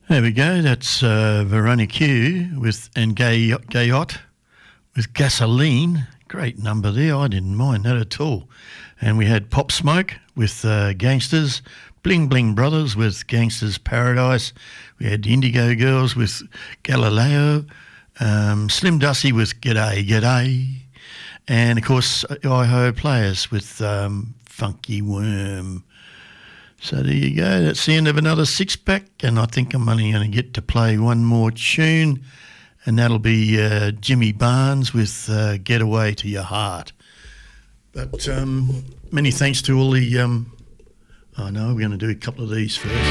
There we go. That's Veronica Q and Gayot with Gasoline. Great number there. I didn't mind that at all. And we had Pop Smoke with Gangsters, Bling Bling Brothers with Gangsters Paradise. We had Indigo Girls with Galileo, Slim Dussy with G'day G'day, and of course Iho Players with Funky Worm. So there you go. That's the end of another six-pack, and I think I'm only going to get to play one more tune, and that'll be Jimmy Barnes with Get Away to Your Heart. But many thanks to all the... we're going to do a couple of these first.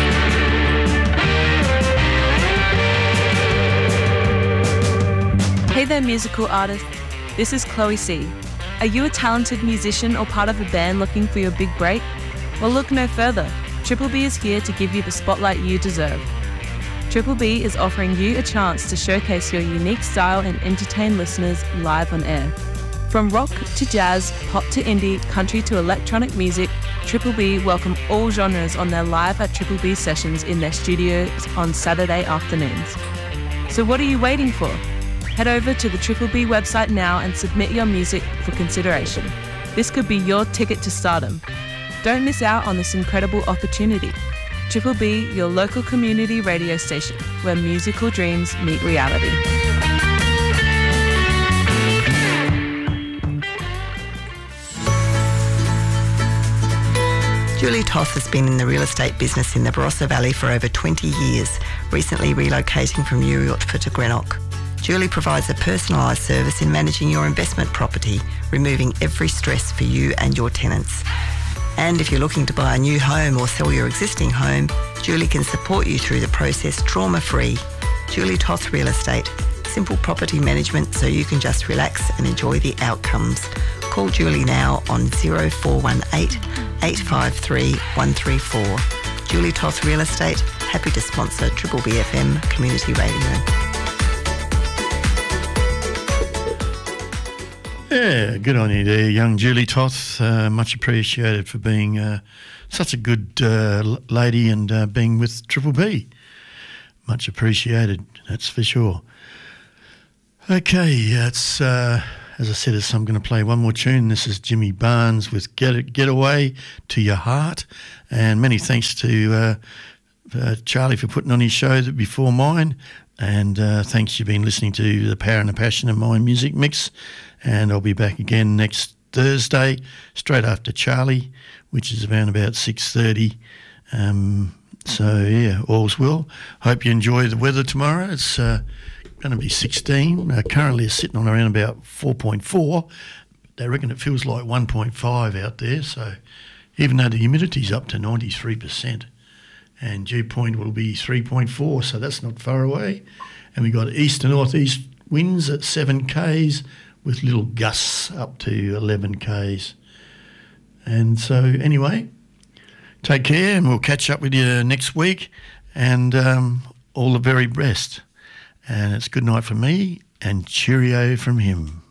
Hey there, musical artist. This is Chloe C. Are you a talented musician or part of a band looking for your big break? Well, look no further. Triple B is here to give you the spotlight you deserve. Triple B is offering you a chance to showcase your unique style and entertain listeners live on air. From rock to jazz, pop to indie, country to electronic music, Triple B welcome all genres on their Live at Triple B sessions in their studios on Saturday afternoons. So what are you waiting for? Head over to the Triple B website now and submit your music for consideration. This could be your ticket to stardom. Don't miss out on this incredible opportunity. Triple B, your local community radio station, where musical dreams meet reality. Julie Toth has been in the real estate business in the Barossa Valley for over 20 years, recently relocating from Uriutfa to Greenock. Julie provides a personalised service in managing your investment property, removing every stress for you and your tenants. And if you're looking to buy a new home or sell your existing home, Julie can support you through the process trauma-free. Julie Toth Real Estate. Simple property management so you can just relax and enjoy the outcomes. Call Julie now on 0418 853 134. Julie Toth Real Estate, happy to sponsor Triple B FM Community Radio. Yeah, good on you there, young Julie Toth. Much appreciated for being such a good lady and being with Triple B. Much appreciated, that's for sure. Okay, it's as I said, I'm going to play one more tune. This is Jimmy Barnes with Get Away to Your Heart. And many thanks to Charlie for putting on his show before mine. And thanks, you've been listening to The Power and the Passion of My Music Mix. And I'll be back again next Thursday, straight after Charlie, which is around about 6:30. So, yeah, all's well. Hope you enjoy the weather tomorrow. It's going to be 16. Currently it's sitting on around about 4.4. They reckon it feels like 1.5 out there. So even though the humidity's up to 93%, and dew point will be 3.4, so that's not far away. And we've got east to northeast winds at 7 k's with little gusts up to 11 k's. And so anyway, take care and we'll catch up with you next week, and all the very best. And it's good night from me and cheerio from him.